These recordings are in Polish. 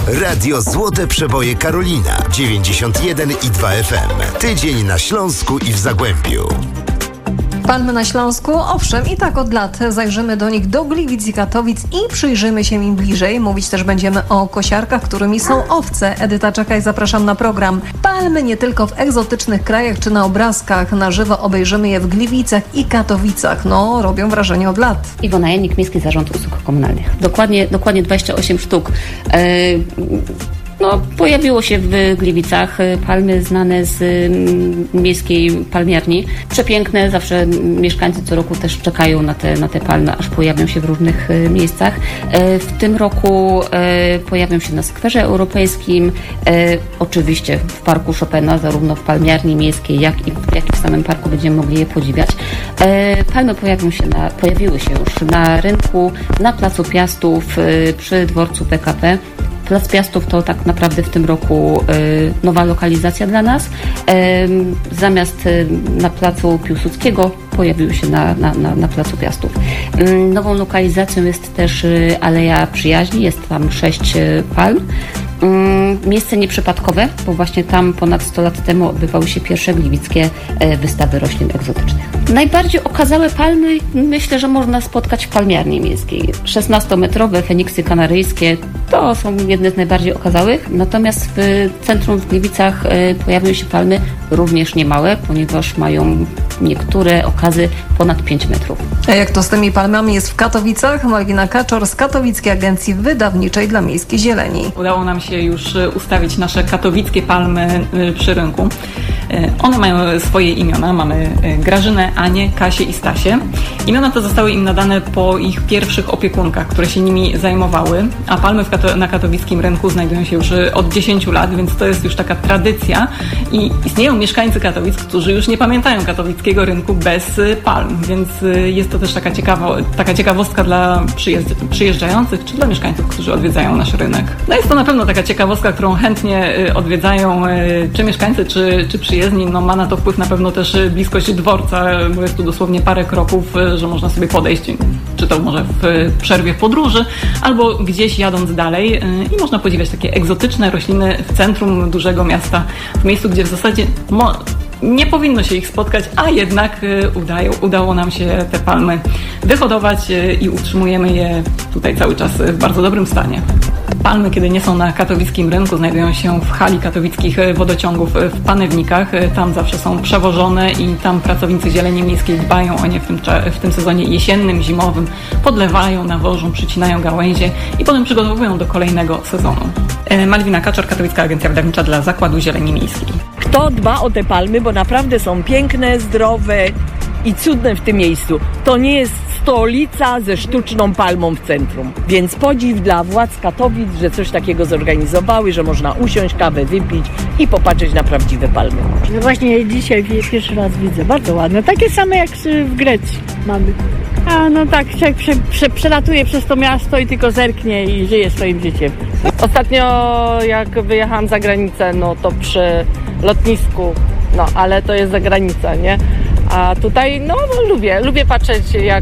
Radio Złote Przeboje Karolina 91,2 FM. Tydzień na Śląsku i w Zagłębiu. Palmy na Śląsku, owszem, i tak od lat zajrzymy do nich do Gliwic i Katowic i przyjrzymy się im bliżej. Mówić też będziemy o kosiarkach, którymi są owce. Edyta Czekaj, zapraszam na program. Palmy nie tylko w egzotycznych krajach czy na obrazkach. Na żywo obejrzymy je w Gliwicach i Katowicach. No, robią wrażenie od lat. Iwona Janik, Miejski Zarząd Usług Komunalnych. Dokładnie 28 sztuk. Pojawiło się w Gliwicach palmy znane z miejskiej palmiarni. Przepiękne, zawsze mieszkańcy co roku też czekają na te palmy, aż pojawią się w różnych miejscach. W tym roku pojawią się na skwerze europejskim, oczywiście w Parku Chopina, zarówno w palmiarni miejskiej, jak i w samym parku będziemy mogli je podziwiać. Palmy pojawiły się już na rynku, na Placu Piastów, przy dworcu PKP. Plac Piastów to tak naprawdę w tym roku nowa lokalizacja dla nas. Zamiast na Placu Piłsudskiego pojawiły się na Placu Piastów. Nową lokalizacją jest też Aleja Przyjaźni, jest tam 6 palm. Miejsce nieprzypadkowe, bo właśnie tam ponad 100 lat temu odbywały się pierwsze gliwickie wystawy roślin egzotycznych. Najbardziej okazałe palmy myślę, że można spotkać w palmiarni miejskiej. 16-metrowe feniksy kanaryjskie to są jedne z najbardziej okazałych, natomiast w centrum w Gliwicach pojawią się palmy również niemałe, ponieważ mają niektóre okazy ponad 5 metrów. A jak to z tymi palmami jest w Katowicach? Malwina Kaczor z Katowickiej Agencji Wydawniczej dla Miejskiej Zieleni. Udało nam się już ustawić nasze katowickie palmy przy rynku. One mają swoje imiona. Mamy Grażynę, Anię, Kasię i Stasię. Imiona te zostały im nadane po ich pierwszych opiekunkach, które się nimi zajmowały, a palmy na katowickim rynku znajdują się już od 10 lat, więc to jest już taka tradycja i istnieją mieszkańcy Katowic, którzy już nie pamiętają katowickiego rynku bez palm, więc jest to też taka ciekawostka dla przyjeżdżających czy dla mieszkańców, którzy odwiedzają nasz rynek. No jest to na pewno taka ciekawostka, którą chętnie odwiedzają czy mieszkańcy, czy przyjezdni. No ma na to wpływ na pewno też bliskość dworca, bo jest tu dosłownie parę kroków, że można sobie podejść, czy to może w przerwie w podróży, albo gdzieś jadąc dalej i można podziwiać takie egzotyczne rośliny w centrum dużego miasta, w miejscu, gdzie w zasadzie nie powinno się ich spotkać, a jednak udało nam się te palmy wyhodować i utrzymujemy je tutaj cały czas w bardzo dobrym stanie. Palmy, kiedy nie są na katowickim rynku, znajdują się w hali katowickich wodociągów w Panewnikach. Tam zawsze są przewożone i tam pracownicy Zieleni Miejskiej dbają o nie w tym sezonie jesiennym, zimowym. Podlewają, nawożą, przycinają gałęzie i potem przygotowują do kolejnego sezonu. Malwina Kaczor, Katowicka Agencja Wydawnicza dla Zakładu Zieleni Miejskiej. Kto dba o te palmy, bo naprawdę są piękne, zdrowe i cudne w tym miejscu. To nie jest stolica ze sztuczną palmą w centrum. Więc podziw dla władz Katowic, że coś takiego zorganizowały, że można usiąść, kawę wypić i popatrzeć na prawdziwe palmy. No właśnie dzisiaj pierwszy raz widzę. Bardzo ładne. Takie same jak w Grecji mamy. A no tak, człowiek przelatuje przez to miasto i tylko zerknie i żyje swoim życiem. Ostatnio jak wyjechałam za granicę, no to przy lotnisku, no ale to jest za granica, nie? A tutaj no lubię patrzeć jak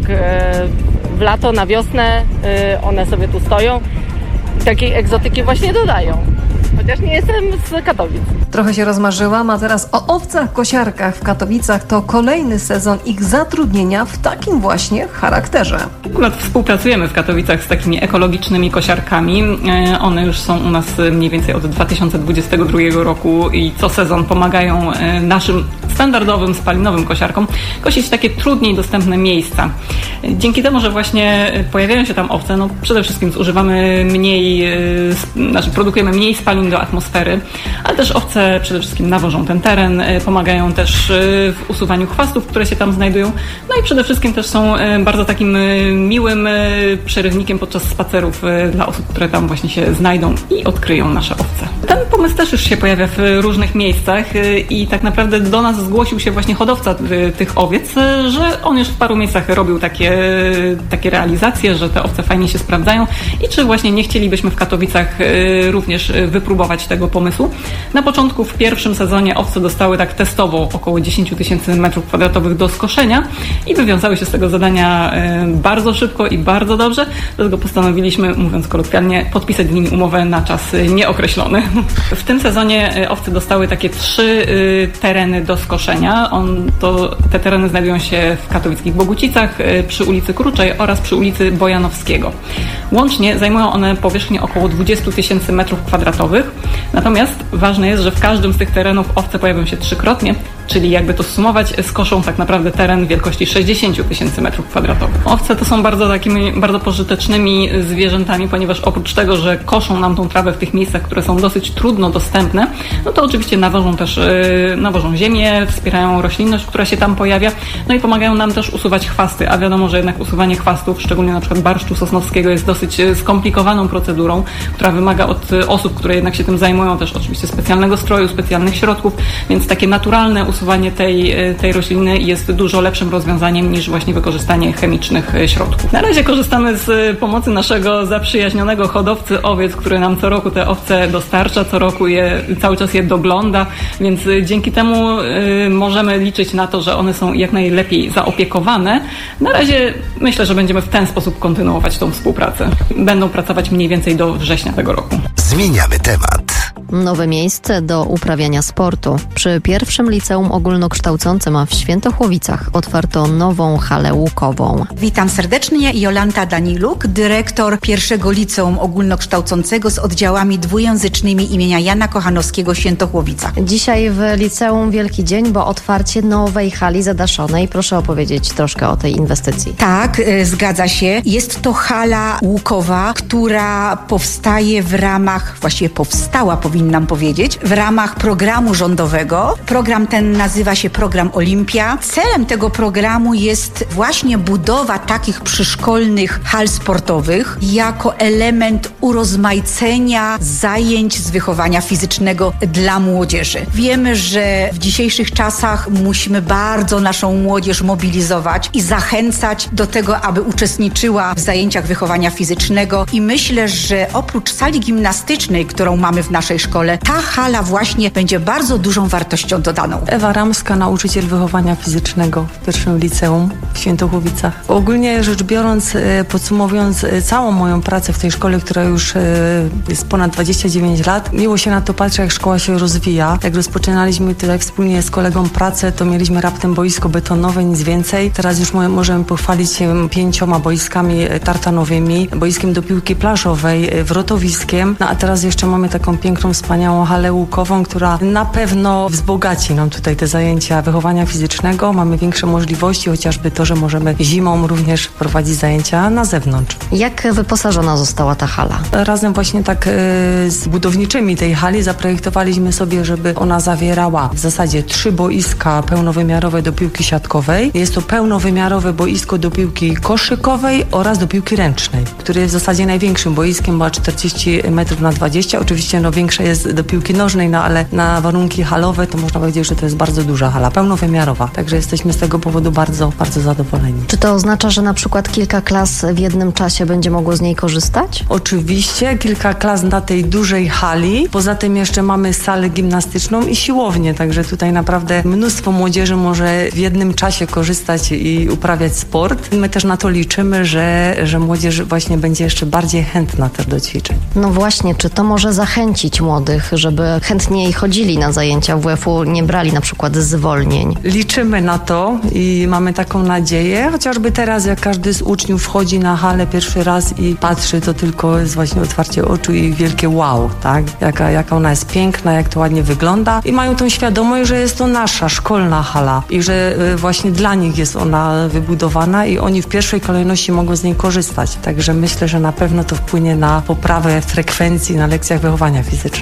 w lato, na wiosnę one sobie tu stoją i takiej egzotyki właśnie dodają. Chociaż nie jestem z Katowic. Trochę się rozmarzyłam, a teraz o owcach kosiarkach w Katowicach. To kolejny sezon ich zatrudnienia w takim właśnie charakterze. Akurat współpracujemy w Katowicach z takimi ekologicznymi kosiarkami. One już są u nas mniej więcej od 2022 roku i co sezon pomagają naszym standardowym, spalinowym kosiarkom kosić takie trudniej dostępne miejsca. Dzięki temu, że właśnie pojawiają się tam owce, no przede wszystkim zużywamy produkujemy mniej spalin do atmosfery, ale też owce przede wszystkim nawożą ten teren, pomagają też w usuwaniu chwastów, które się tam znajdują, no i przede wszystkim też są bardzo takim miłym przerywnikiem podczas spacerów dla osób, które tam właśnie się znajdą i odkryją nasze owce. Ten pomysł też już się pojawia w różnych miejscach i tak naprawdę do nas zgłosił się właśnie hodowca tych owiec, że on już w paru miejscach robił takie realizacje, że te owce fajnie się sprawdzają i czy właśnie nie chcielibyśmy w Katowicach również wypróbować tego pomysłu. Na początku w pierwszym sezonie owce dostały tak testowo około 10 000 m2 do skoszenia i wywiązały się z tego zadania bardzo szybko i bardzo dobrze, dlatego postanowiliśmy, mówiąc kolokwialnie, podpisać z nimi umowę na czas nieokreślony. W tym sezonie owce dostały takie 3 tereny do skoszenia. Te tereny znajdują się w katowickich Bogucicach, przy ulicy Kruczej oraz przy ulicy Bojanowskiego. Łącznie zajmują one powierzchnię około 20 000 m2. Natomiast ważne jest, że w każdym z tych terenów owce pojawią się 3-krotnie, czyli jakby to sumować, skoszą tak naprawdę teren wielkości 60 000 m2. Owce to są bardzo pożytecznymi zwierzętami, ponieważ oprócz tego, że koszą nam tą trawę w tych miejscach, które są dosyć trudno dostępne, no to oczywiście nawożą ziemię, wspierają roślinność, która się tam pojawia, no i pomagają nam też usuwać chwasty, a wiadomo, że jednak usuwanie chwastów, szczególnie na przykład barszczu sosnowskiego, jest dosyć skomplikowaną procedurą, która wymaga od osób, które jednak się tym zajmują, też oczywiście specjalnego stroju, specjalnych środków, więc takie naturalne usuwanie tej rośliny jest dużo lepszym rozwiązaniem niż właśnie wykorzystanie chemicznych środków. Na razie korzystamy z pomocy naszego zaprzyjaźnionego hodowcy owiec, który nam co roku te owce dostarcza, co roku cały czas je dogląda, więc dzięki temu możemy liczyć na to, że one są jak najlepiej zaopiekowane. Na razie myślę, że będziemy w ten sposób kontynuować tą współpracę. Będą pracować mniej więcej do września tego roku. Zmieniamy temat. Nowe miejsce do uprawiania sportu. Przy pierwszym liceum ogólnokształcącym w Świętochłowicach otwarto nową halę łukową. Witam serdecznie, Jolanta Daniluk, dyrektor pierwszego liceum ogólnokształcącego z oddziałami dwujęzycznymi imienia Jana Kochanowskiego w Świętochłowicach. Dzisiaj w liceum wielki dzień, bo otwarcie nowej hali zadaszonej. Proszę opowiedzieć troszkę o tej inwestycji. Tak, zgadza się. Jest to hala łukowa, która powstaje właściwie powstała, powinnam powiedzieć, w ramach programu rządowego. Program ten nazywa się Program Olimpia. Celem tego programu jest właśnie budowa takich przyszkolnych hal sportowych jako element urozmaicenia zajęć z wychowania fizycznego dla młodzieży. Wiemy, że w dzisiejszych czasach musimy bardzo naszą młodzież mobilizować i zachęcać do tego, aby uczestniczyła w zajęciach wychowania fizycznego i myślę, że oprócz sali gimnastycznej, którą mamy w naszej szkole, ta hala właśnie będzie bardzo dużą wartością dodaną. Ewa Ramska, nauczyciel wychowania fizycznego w pierwszym liceum w Świętochłowicach. Ogólnie rzecz biorąc, podsumowując całą moją pracę w tej szkole, która już jest ponad 29 lat, miło się na to patrzy, jak szkoła się rozwija. Jak rozpoczynaliśmy tutaj wspólnie z kolegą pracę, to mieliśmy raptem boisko betonowe, nic więcej. Teraz już możemy pochwalić się 5 boiskami tartanowymi, boiskiem do piłki plażowej, wrotowiskiem, no a teraz jeszcze mamy taką piękną, wspaniałą halę łukową, która na pewno wzbogaci nam tutaj te zajęcia wychowania fizycznego. Mamy większe możliwości, chociażby to, że możemy zimą również prowadzić zajęcia na zewnątrz. Jak wyposażona została ta hala? Razem właśnie tak z budowniczymi tej hali zaprojektowaliśmy sobie, żeby ona zawierała w zasadzie 3 boiska pełnowymiarowe do piłki siatkowej. Jest to pełnowymiarowe boisko do piłki koszykowej oraz do piłki ręcznej, które jest w zasadzie największym boiskiem, bo 40 m×20. Oczywiście większe jest do piłki nożnej, ale na warunki halowe to można powiedzieć, że to jest bardzo duża hala, pełnowymiarowa. Także jesteśmy z tego powodu bardzo, bardzo zadowoleni. Czy to oznacza, że na przykład kilka klas w jednym czasie będzie mogło z niej korzystać? Oczywiście, kilka klas na tej dużej hali. Poza tym jeszcze mamy salę gimnastyczną i siłownię, także tutaj naprawdę mnóstwo młodzieży może w jednym czasie korzystać i uprawiać sport. My też na to liczymy, że młodzież właśnie będzie jeszcze bardziej chętna też do ćwiczeń. No właśnie, czy to może zachęcić młodych, żeby chętniej chodzili na zajęcia WF-u, nie brali na przykład zwolnień? Liczymy na to i mamy taką nadzieję, chociażby teraz jak każdy z uczniów wchodzi na halę pierwszy raz i patrzy, to tylko jest właśnie otwarcie oczu i wielkie wow, tak? Jaka ona jest piękna, jak to ładnie wygląda i mają tą świadomość, że jest to nasza szkolna hala i że właśnie dla nich jest ona wybudowana i oni w pierwszej kolejności mogą z niej korzystać. Także myślę, że na pewno to wpłynie na poprawę frekwencji na lekcjach wychowania fizycznego.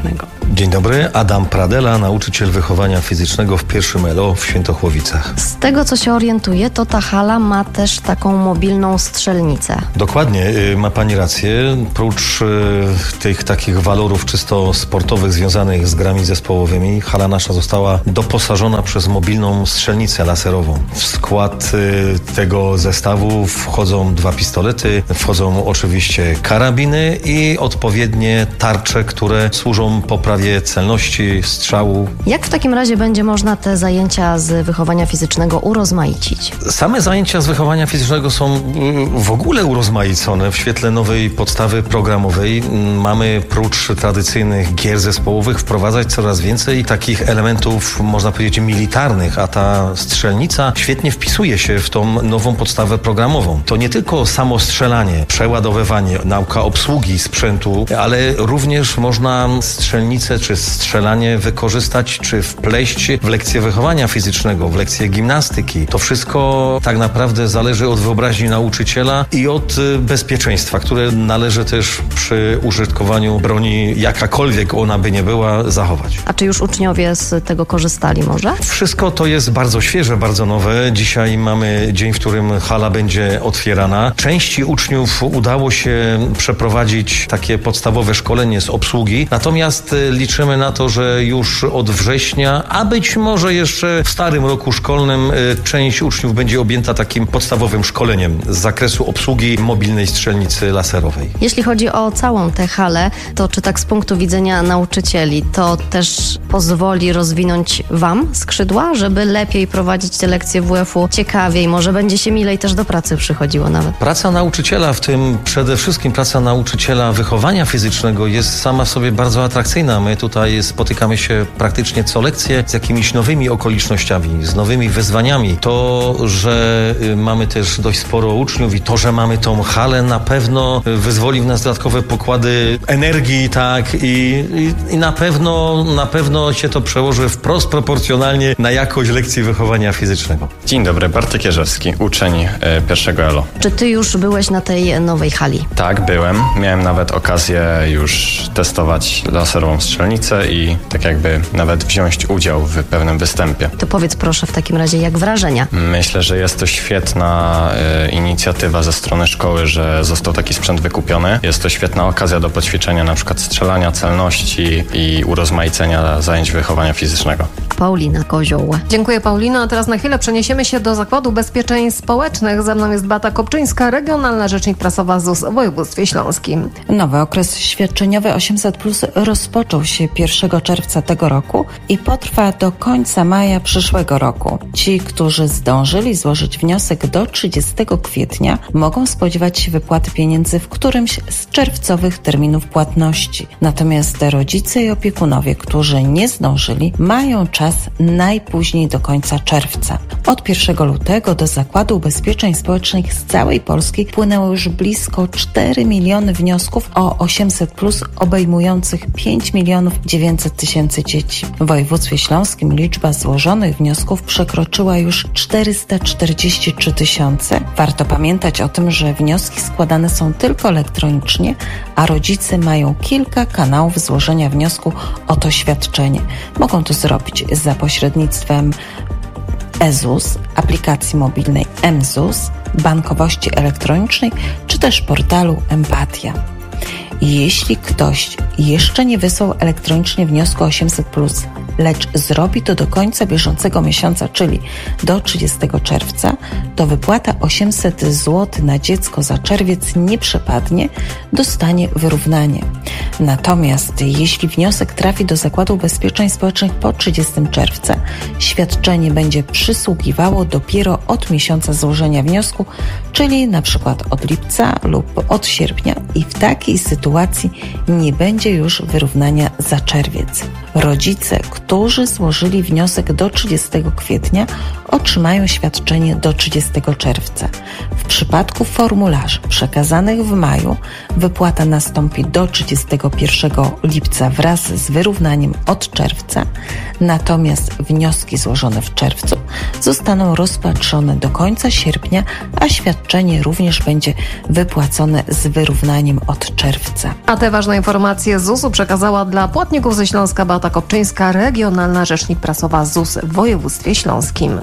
fizycznego. Dzień dobry, Adam Pradela, nauczyciel wychowania fizycznego w pierwszym LO w Świętochłowicach. Z tego, co się orientuję, to ta hala ma też taką mobilną strzelnicę. Dokładnie, ma pani rację. Prócz tych takich walorów czysto sportowych związanych z grami zespołowymi, hala nasza została doposażona przez mobilną strzelnicę laserową. W skład tego zestawu wchodzą 2 pistolety, wchodzą oczywiście karabiny i odpowiednie tarcze, które służą poprawie celności strzału. Jak w takim razie będzie można te zajęcia z wychowania fizycznego urozmaicić? Same zajęcia z wychowania fizycznego są w ogóle urozmaicone w świetle nowej podstawy programowej. Mamy prócz tradycyjnych gier zespołowych wprowadzać coraz więcej takich elementów, można powiedzieć, militarnych, a ta strzelnica świetnie wpisuje się w tą nową podstawę programową. To nie tylko samo strzelanie, przeładowywanie, nauka obsługi sprzętu, ale również można strzelnicę czy strzelanie wykorzystać czy wpleść w lekcje wychowania fizycznego, w lekcje gimnastyki. To wszystko tak naprawdę zależy od wyobraźni nauczyciela i od bezpieczeństwa, które należy też przy użytkowaniu broni, jakakolwiek ona by nie była, zachować. A czy już uczniowie z tego korzystali może? Wszystko to jest bardzo świeże, bardzo nowe. Dzisiaj mamy dzień, w którym hala będzie otwierana. Części uczniów udało się przeprowadzić takie podstawowe szkolenie z obsługi, natomiast liczymy na to, że już od września, a być może jeszcze w starym roku szkolnym część uczniów będzie objęta takim podstawowym szkoleniem z zakresu obsługi mobilnej strzelnicy laserowej. Jeśli chodzi o całą tę halę, to czy tak z punktu widzenia nauczycieli, to też pozwoli rozwinąć Wam skrzydła, żeby lepiej prowadzić te lekcje WF-u ciekawiej, może będzie się milej też do pracy przychodziło nawet? Praca nauczyciela, w tym przede wszystkim praca nauczyciela wychowania fizycznego jest sama w sobie bardzo atrakcyjna. My tutaj spotykamy się praktycznie co lekcję z jakimiś nowymi okolicznościami, z nowymi wyzwaniami. To, że mamy też dość sporo uczniów i to, że mamy tą halę, na pewno wyzwoli w nas dodatkowe pokłady energii, tak, i na pewno się to przełoży wprost proporcjonalnie na jakość lekcji wychowania fizycznego. Dzień dobry, Bartek Jerzewski, uczeń pierwszego ELO. Czy ty już byłeś na tej nowej hali? Tak, byłem. Miałem nawet okazję już testować laserową strzelnicę i tak jakby nawet wziąć udział w pewnym występie. To powiedz proszę w takim razie, jak wrażenia? Myślę, że jest to świetna inicjatywa ze strony szkoły, że został taki sprzęt wykupiony. Jest to świetna okazja do poćwiczenia na przykład strzelania, celności i urozmaicenia zajęć wychowania fizycznego. Paulina Kozioł. Dziękuję, Paulino. A teraz na chwilę przeniesiemy się do Zakładu Ubezpieczeń Społecznych. Ze mną jest Beata Kopczyńska, regionalna rzecznik prasowa ZUS w województwie śląskim. Nowy okres świadczeniowy 800+ rozpoczął się 1 czerwca tego roku i potrwa do końca maja przyszłego roku. Ci, którzy zdążyli złożyć wniosek do 30 kwietnia, mogą spodziewać się wypłaty pieniędzy w którymś z czerwcowych terminów płatności. Natomiast rodzice i opiekunowie, którzy nie zdążyli, mają czas najpóźniej do końca czerwca. Od 1 lutego do Zakładu Ubezpieczeń Społecznych z całej Polski wpłynęło już blisko 4 miliony wniosków o 800+, obejmujących 5 900 000 dzieci. W województwie śląskim liczba złożonych wniosków przekroczyła już 443 000. Warto pamiętać o tym, że wnioski składane są tylko elektronicznie, a rodzice mają kilka kanałów złożenia wniosku o to świadczenie. Mogą to zrobić za pośrednictwem eZUS, aplikacji mobilnej mZUS, bankowości elektronicznej czy też portalu Empatia. Jeśli ktoś jeszcze nie wysłał elektronicznie wniosku 800+, lecz zrobi to do końca bieżącego miesiąca, czyli do 30 czerwca, to wypłata 800 zł na dziecko za czerwiec nie przepadnie, dostanie wyrównanie. Natomiast jeśli wniosek trafi do Zakładu Ubezpieczeń Społecznych po 30 czerwca, świadczenie będzie przysługiwało dopiero od miesiąca złożenia wniosku, czyli na przykład od lipca lub od sierpnia i w takiej sytuacji nie będzie już wyrównania za czerwiec. Rodzice, którzy złożyli wniosek do 30 kwietnia, otrzymają świadczenie do 30 czerwca. W przypadku formularzy przekazanych w maju wypłata nastąpi do 30 31 lipca wraz z wyrównaniem od czerwca, natomiast wnioski złożone w czerwcu zostaną rozpatrzone do końca sierpnia, a świadczenie również będzie wypłacone z wyrównaniem od czerwca. A te ważne informacje ZUS-u przekazała dla płatników ze Śląska Beata Kopczyńska, regionalna rzecznik prasowa ZUS w województwie śląskim.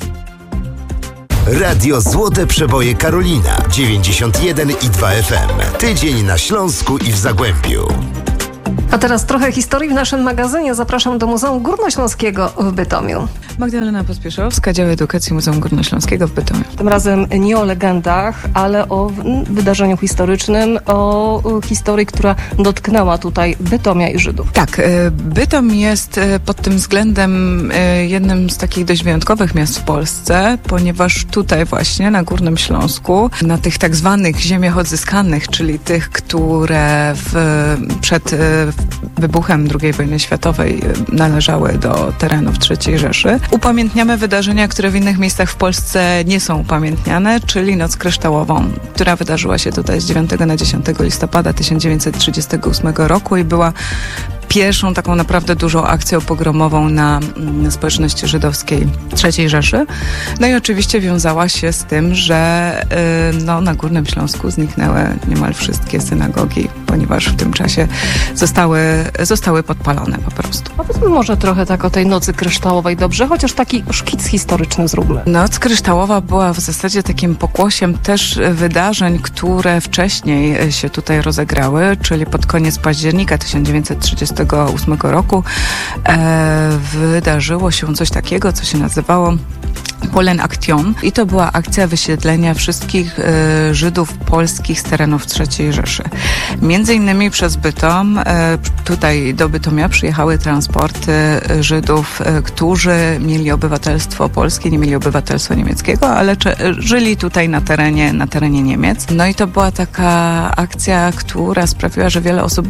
Radio Złote Przeboje Karolina 91,2 FM. Tydzień na Śląsku i w Zagłębiu. A teraz trochę historii w naszym magazynie. Zapraszam do Muzeum Górnośląskiego w Bytomiu. Magdalena Pospieszowska, Dział Edukacji Muzeum Górnośląskiego w Bytomiu. Tym razem nie o legendach, ale o wydarzeniu historycznym, o historii, która dotknęła tutaj Bytomia i Żydów. Tak, Bytom jest pod tym względem jednym z takich dość wyjątkowych miast w Polsce, ponieważ tutaj właśnie na Górnym Śląsku, na tych tak zwanych ziemiach odzyskanych, czyli tych, które przed wybuchem II wojny światowej należały do terenów III Rzeszy, upamiętniamy wydarzenia, które w innych miejscach w Polsce nie są upamiętniane, czyli Noc Kryształową, która wydarzyła się tutaj z 9 na 10 listopada 1938 roku i była pierwszą taką naprawdę dużą akcją pogromową na społeczności żydowskiej III Rzeszy. No i oczywiście wiązała się z tym, że na Górnym Śląsku zniknęły niemal wszystkie synagogi, ponieważ w tym czasie zostały podpalone po prostu. Powiedzmy może trochę tak o tej Nocy Kryształowej, dobrze? Chociaż taki szkic historyczny zróbmy. Noc Kryształowa była w zasadzie takim pokłosiem też wydarzeń, które wcześniej się tutaj rozegrały, czyli pod koniec października 1938 roku wydarzyło się coś takiego, co się nazywało Polen Action i to była akcja wysiedlenia wszystkich Żydów polskich z terenów III Rzeszy. Między innymi przez Bytom, tutaj do Bytomia przyjechały transporty Żydów, którzy mieli obywatelstwo polskie, nie mieli obywatelstwa niemieckiego, ale żyli tutaj na terenie Niemiec. No i to była taka akcja, która sprawiła, że wiele osób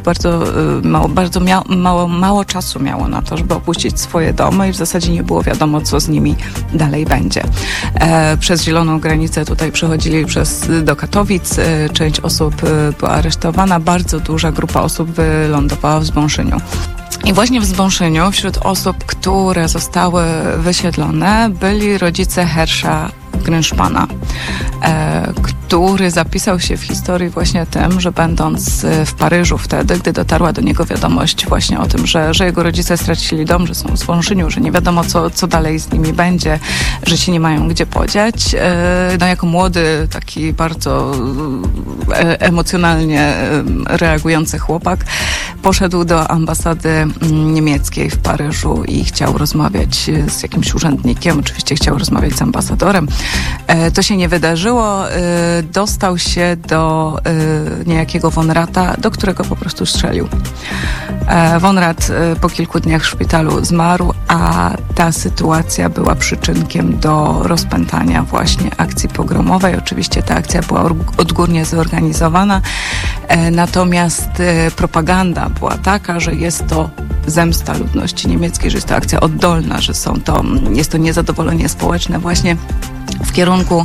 mało czasu miało na to, żeby opuścić swoje domy i w zasadzie nie było wiadomo, co z nimi dalej będzie. Przez zieloną granicę tutaj przechodzili do Katowic. Część osób była aresztowana. Bardzo duża grupa osób wylądowała w Zbąszyniu. I właśnie w Zbąszyniu wśród osób, które zostały wysiedlone, byli rodzice Hersza Grynszpana, który zapisał się w historii właśnie tym, że będąc w Paryżu wtedy, gdy dotarła do niego wiadomość właśnie o tym, że jego rodzice stracili dom, że są w Zbąszyniu, że nie wiadomo co dalej z nimi będzie, że się nie mają gdzie podziać. Jako młody, taki bardzo emocjonalnie reagujący chłopak poszedł do ambasady niemieckiej w Paryżu i chciał rozmawiać z jakimś urzędnikiem, oczywiście chciał rozmawiać z ambasadorem. To się nie wydarzyło. Dostał się do niejakiego von Rata, do którego po prostu strzelił. Von Rat po kilku dniach w szpitalu zmarł, a ta sytuacja była przyczynkiem do rozpętania właśnie akcji pogromowej. Oczywiście ta akcja była odgórnie zorganizowana, natomiast propaganda była taka, że jest to zemsta ludności niemieckiej, że jest to akcja oddolna, że jest to niezadowolenie społeczne właśnie w kierunku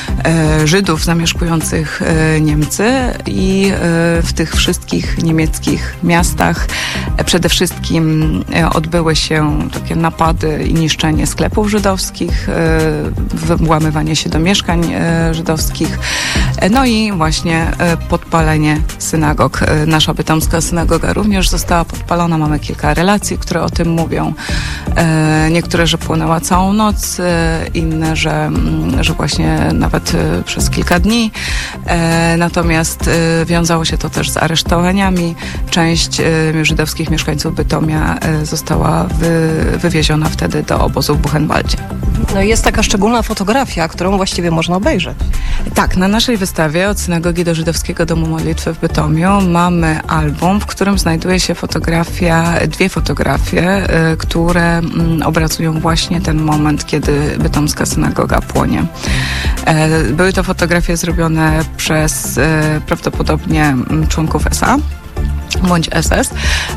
Żydów zamieszkujących Niemcy i w tych wszystkich niemieckich miastach przede wszystkim odbyły się takie napady i niszczenie sklepów żydowskich, włamywanie się do mieszkań żydowskich, no i właśnie podpalenie synagog. Nasza bytomska synagoga również została podpalona. Mamy kilka relacji, które o tym mówią. Niektóre, że płonęła całą noc, inne, że właśnie nawet przez kilka dni. Natomiast wiązało się to też z aresztowaniami. Część żydowskich mieszkańców Bytomia została wywieziona wtedy do obozu w Buchenwaldzie. No i jest taka szczególna fotografia, którą właściwie można obejrzeć. Tak, na naszej wystawie Od synagogi do żydowskiego domu modlitwy w Bytomiu mamy album, w którym znajduje się dwie fotografie, które obrazują właśnie ten moment, kiedy bytomska synagoga płonie. Były to fotografie zrobione przez prawdopodobnie członków SA bądź SS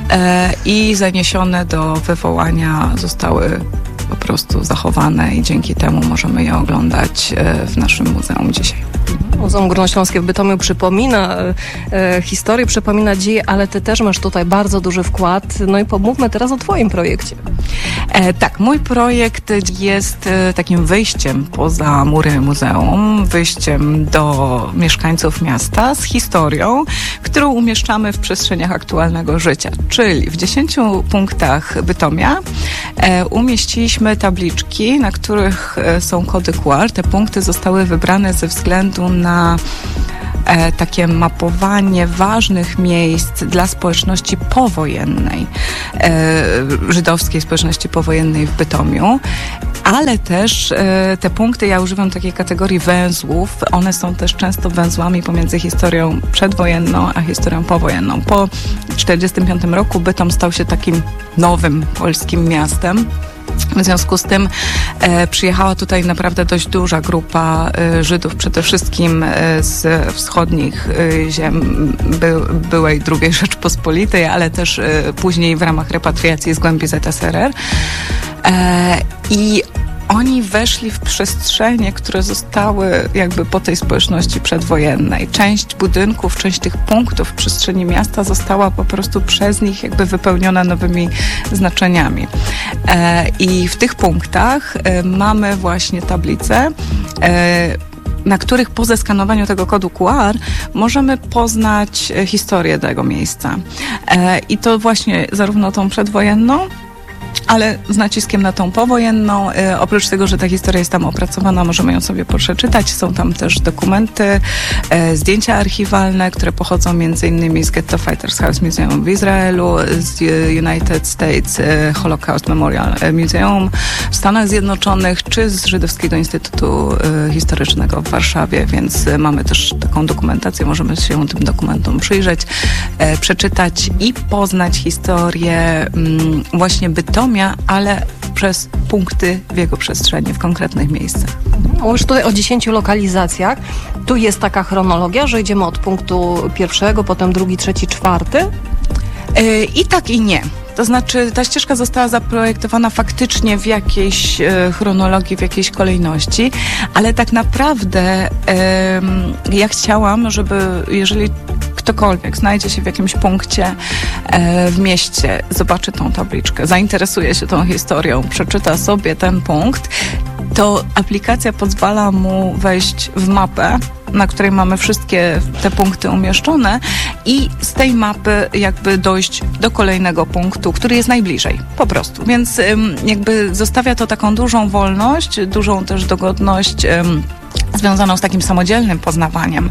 i zaniesione do wywołania zostały po prostu zachowane i dzięki temu możemy je oglądać w naszym muzeum dzisiaj. Muzeum Górnośląskie w Bytomiu przypomina historię, przypomina dzieje, ale ty też masz tutaj bardzo duży wkład. No i pomówmy teraz o twoim projekcie. Tak, mój projekt jest takim wyjściem poza mury muzeum, wyjściem do mieszkańców miasta z historią, którą umieszczamy w przestrzeniach aktualnego życia. Czyli w 10 punktach Bytomia umieściliśmy tabliczki, na których są kody QR. Te punkty zostały wybrane ze względu na takie mapowanie ważnych miejsc dla społeczności powojennej, żydowskiej społeczności powojennej w Bytomiu, ale też te punkty, ja używam takiej kategorii węzłów, one są też często węzłami pomiędzy historią przedwojenną a historią powojenną. Po 1945 roku Bytom stał się takim nowym polskim miastem. W związku z tym przyjechała tutaj naprawdę dość duża grupa Żydów, przede wszystkim z wschodnich ziem byłej II Rzeczpospolitej, ale też później w ramach repatriacji z głębi ZSRR. I oni weszli w przestrzenie, które zostały jakby po tej społeczności przedwojennej. Część budynków, część tych punktów w przestrzeni miasta została po prostu przez nich jakby wypełniona nowymi znaczeniami. I w tych punktach mamy właśnie tablice, na których po zeskanowaniu tego kodu QR możemy poznać historię tego miejsca. I to właśnie zarówno tą przedwojenną, ale z naciskiem na tą powojenną. Oprócz tego, że ta historia jest tam opracowana, możemy ją sobie przeczytać. Są tam też dokumenty, zdjęcia archiwalne, które pochodzą m.in. z Ghetto Fighters House Museum w Izraelu, z United States Holocaust Memorial Museum w Stanach Zjednoczonych, czy z Żydowskiego Instytutu Historycznego w Warszawie, więc mamy też taką dokumentację, możemy się tym dokumentom przyjrzeć, przeczytać i poznać historię właśnie Bytomia, ale przez punkty w jego przestrzeni, w konkretnych miejscach. Mówisz tutaj o 10 lokalizacjach. Tu jest taka chronologia, że idziemy od punktu pierwszego, potem drugi, trzeci, czwarty? I tak, i nie. To znaczy, ta ścieżka została zaprojektowana faktycznie w jakiejś chronologii, w jakiejś kolejności, ale tak naprawdę ja chciałam, żeby jeżeli ktokolwiek znajdzie się w jakimś punkcie w mieście, zobaczy tą tabliczkę, zainteresuje się tą historią, przeczyta sobie ten punkt, to aplikacja pozwala mu wejść w mapę, na której mamy wszystkie te punkty umieszczone i z tej mapy jakby dojść do kolejnego punktu, który jest najbliżej, po prostu. Więc jakby zostawia to taką dużą wolność, dużą też dogodność związaną z takim samodzielnym poznawaniem,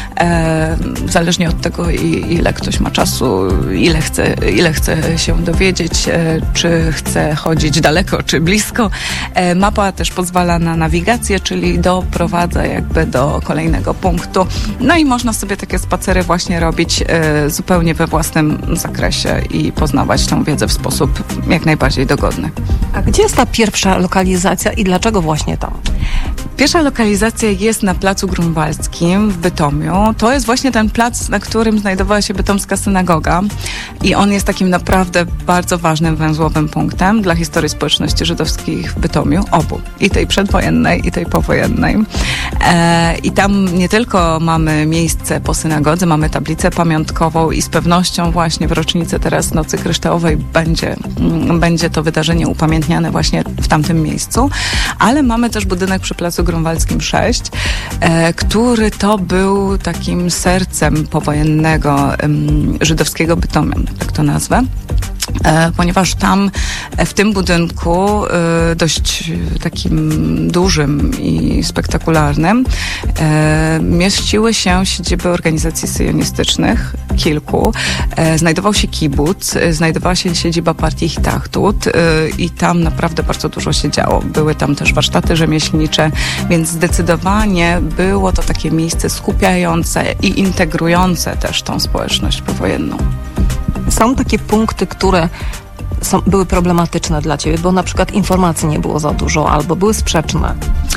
zależnie od tego, ile ktoś ma czasu, ile chce się dowiedzieć, czy chce chodzić daleko, czy blisko. Mapa też pozwala na nawigację, czyli doprowadza jakby do kolejnego punktu. No i można sobie takie spacery właśnie robić zupełnie we własnym zakresie i poznawać tą wiedzę w sposób jak najbardziej dogodny. A gdzie jest ta pierwsza lokalizacja i dlaczego właśnie tam? Pierwsza lokalizacja jest na Placu Grunwaldzkim w Bytomiu. To jest właśnie ten plac, na którym znajdowała się bytomska synagoga i on jest takim naprawdę bardzo ważnym węzłowym punktem dla historii społeczności żydowskich w Bytomiu, obu. I tej przedwojennej, i tej powojennej. I tam nie tylko mamy miejsce po synagodze, mamy tablicę pamiątkową i z pewnością właśnie w rocznicę teraz Nocy Kryształowej będzie to wydarzenie upamiętniane właśnie w tamtym miejscu, ale mamy też budynek przy Placu Grunwaldzkim 6, który to był takim sercem powojennego żydowskiego Bytomia, tak to nazwę. Ponieważ tam w tym budynku dość takim dużym i spektakularnym mieściły się siedziby organizacji syjonistycznych, kilku. Znajdował się kibuc, znajdowała się siedziba partii Hitachtut i tam naprawdę bardzo dużo się działo. Były tam też warsztaty rzemieślnicze, więc zdecydowanie było to takie miejsce skupiające i integrujące też tą społeczność powojenną. Są takie punkty, które były problematyczne dla ciebie, bo na przykład informacji nie było za dużo albo były sprzeczne?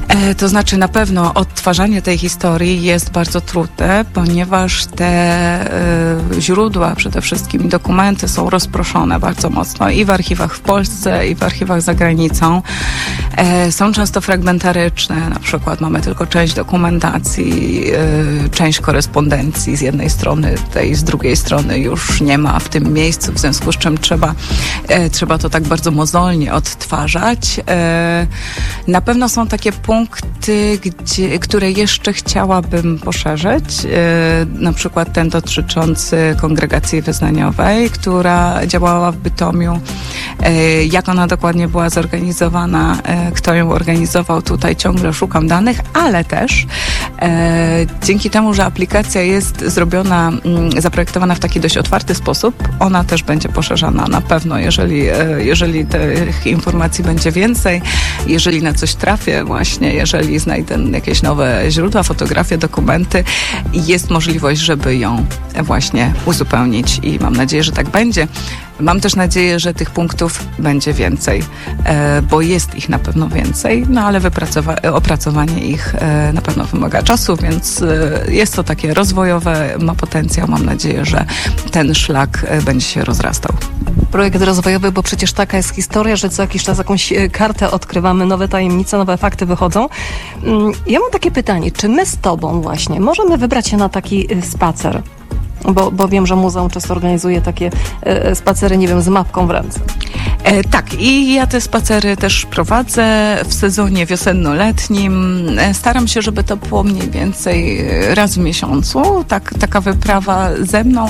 To znaczy na pewno odtwarzanie tej historii jest bardzo trudne, ponieważ te źródła, przede wszystkim dokumenty są rozproszone bardzo mocno i w archiwach w Polsce, i w archiwach za granicą. Są często fragmentaryczne, na przykład mamy tylko część dokumentacji, część korespondencji z jednej strony, tej z drugiej strony już nie ma w tym miejscu, w związku z czym trzeba to tak bardzo mozolnie odtwarzać. Na pewno są takie punkty, które jeszcze chciałabym poszerzyć, na przykład ten dotyczący kongregacji wyznaniowej, która działała w Bytomiu, jak ona dokładnie była zorganizowana, kto ją organizował, tutaj ciągle szukam danych, ale też dzięki temu, że aplikacja jest zaprojektowana w taki dość otwarty sposób, ona też będzie poszerzana na pewno, jeżeli tych informacji będzie więcej, jeżeli na coś trafię właśnie, jeżeli znajdę jakieś nowe źródła, fotografie, dokumenty, jest możliwość, żeby ją właśnie uzupełnić i mam nadzieję, że tak będzie. Mam też nadzieję, że tych punktów będzie więcej, bo jest ich na pewno więcej, no ale opracowanie ich na pewno wymaga czasu, więc jest to takie rozwojowe, ma potencjał. Mam nadzieję, że ten szlak będzie się rozrastał. Projekt rozwojowy, bo przecież taka jest historia, że co jakiś czas jakąś kartę odkrywamy, nowe tajemnice, nowe fakty wychodzą. Ja mam takie pytanie, czy my z Tobą właśnie możemy wybrać się na taki spacer? Bo wiem, że muzeum często organizuje takie spacery, nie wiem, z mapką w ręce. Tak, i ja te spacery też prowadzę w sezonie wiosenno-letnim. Staram się, żeby to było mniej więcej raz w miesiącu, taka wyprawa ze mną.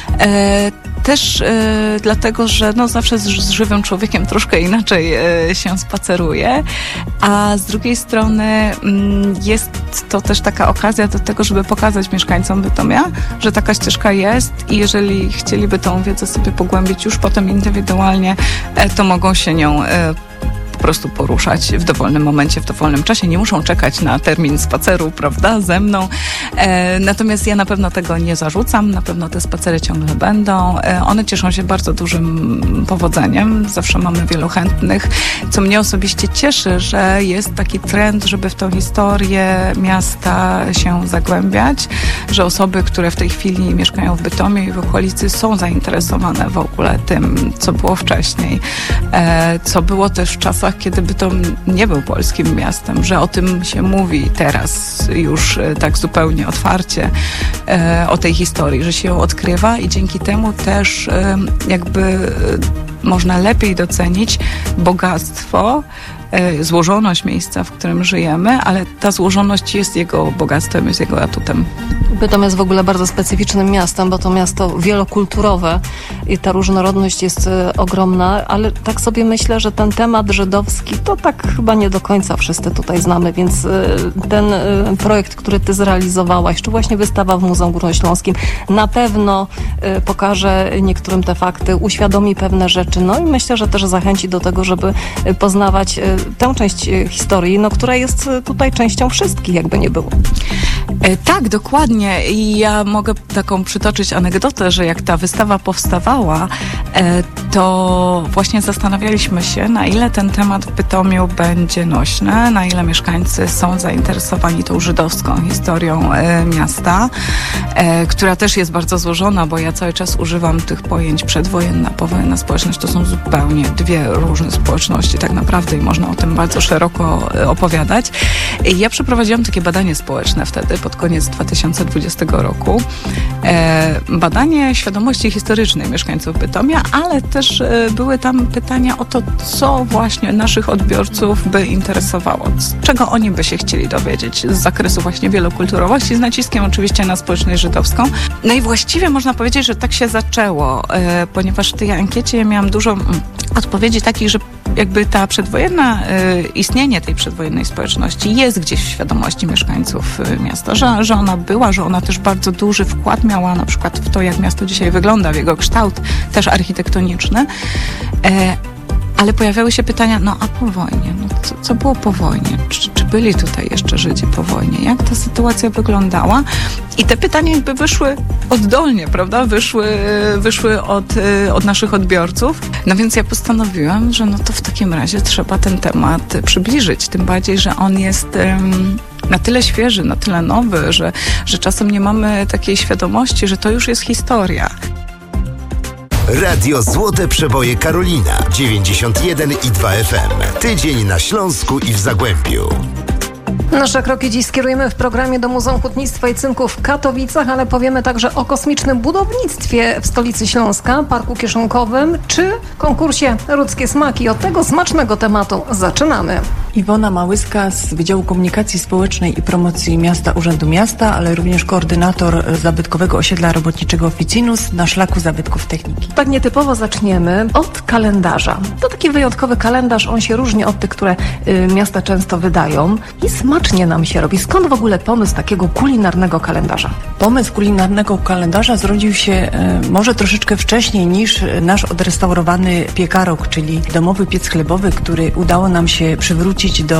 Też dlatego, że zawsze z żywym człowiekiem troszkę inaczej się spaceruje, a z drugiej strony jest to też taka okazja do tego, żeby pokazać mieszkańcom Bytomia, że taka ścieżka jest i jeżeli chcieliby tą wiedzę sobie pogłębić już potem indywidualnie, to mogą się nią po prostu poruszać w dowolnym momencie, w dowolnym czasie. Nie muszą czekać na termin spaceru, prawda, ze mną. Natomiast ja na pewno tego nie zarzucam. Na pewno te spacery ciągle będą. One cieszą się bardzo dużym powodzeniem. Zawsze mamy wielu chętnych. Co mnie osobiście cieszy, że jest taki trend, żeby w tą historię miasta się zagłębiać, że osoby, które w tej chwili mieszkają w Bytomiu i w okolicy, są zainteresowane w ogóle tym, co było wcześniej. Co było też w czasach, kiedy Bytom nie był polskim miastem, że o tym się mówi teraz już tak zupełnie otwarcie, o tej historii, że się ją odkrywa i dzięki temu też jakby można lepiej docenić bogactwo, złożoność miejsca, w którym żyjemy, ale ta złożoność jest jego bogactwem, jest jego atutem. Bytom jest w ogóle bardzo specyficznym miastem, bo to miasto wielokulturowe i ta różnorodność jest ogromna, ale tak sobie myślę, że ten temat żydowski to tak chyba nie do końca wszyscy tutaj znamy, więc ten projekt, który ty zrealizowałaś, czy właśnie wystawa w Muzeum Górnośląskim, na pewno pokaże niektórym te fakty, uświadomi pewne rzeczy, no i myślę, że też zachęci do tego, żeby poznawać tę część historii, która jest tutaj częścią wszystkich, jakby nie było. Tak, dokładnie. I ja mogę taką przytoczyć anegdotę, że jak ta wystawa powstawała, to właśnie zastanawialiśmy się, na ile ten temat w Bytomiu będzie nośny, na ile mieszkańcy są zainteresowani tą żydowską historią miasta, która też jest bardzo złożona, bo ja cały czas używam tych pojęć przedwojenna, powojenna społeczność. To są zupełnie dwie różne społeczności tak naprawdę i można o tym bardzo szeroko opowiadać. Ja przeprowadziłam takie badanie społeczne wtedy, pod koniec 2020 roku. Badanie świadomości historycznej mieszkańców Bytomia, ale też były tam pytania o to, co właśnie naszych odbiorców by interesowało, czego oni by się chcieli dowiedzieć z zakresu właśnie wielokulturowości, z naciskiem oczywiście na społeczność żydowską. No i właściwie można powiedzieć, że tak się zaczęło, ponieważ w tej ankiecie miałam dużo odpowiedzi takich, że jakby ta przedwojenna, istnienie tej przedwojennej społeczności jest gdzieś w świadomości mieszkańców miasta, że ona była, że ona też bardzo duży wkład miała na przykład w to, jak miasto dzisiaj wygląda, w jego kształt, też architektoniczny. ale pojawiały się pytania, no a po wojnie, no co było po wojnie? Czy byli tutaj jeszcze Żydzi po wojnie? Jak ta sytuacja wyglądała? I te pytania jakby wyszły oddolnie, prawda? Wyszły od naszych odbiorców. No więc ja postanowiłam, że no to w takim razie trzeba ten temat przybliżyć. Tym bardziej, że on jest na tyle świeży, na tyle nowy, że czasem nie mamy takiej świadomości, że to już jest historia. Radio Złote Przeboje Karolina 91,2 FM. Tydzień na Śląsku i w Zagłębiu. Nasze kroki dziś skierujemy w programie do Muzeum Hutnictwa i Cynku w Katowicach, ale powiemy także o kosmicznym budownictwie w stolicy Śląska, Parku Kieszonkowym czy konkursie Rudzkie Smaki. Od tego smacznego tematu zaczynamy. Iwona Małyska z Wydziału Komunikacji Społecznej i Promocji Miasta Urzędu Miasta, ale również koordynator zabytkowego osiedla robotniczego Ficinus na szlaku zabytków techniki. Tak nietypowo zaczniemy od kalendarza. To taki wyjątkowy kalendarz, on się różni od tych, które miasta często wydają i smacznie nam się robi. Skąd w ogóle pomysł takiego kulinarnego kalendarza? Pomysł kulinarnego kalendarza zrodził się może troszeczkę wcześniej niż nasz odrestaurowany piekarok, czyli domowy piec chlebowy, który udało nam się przywrócić do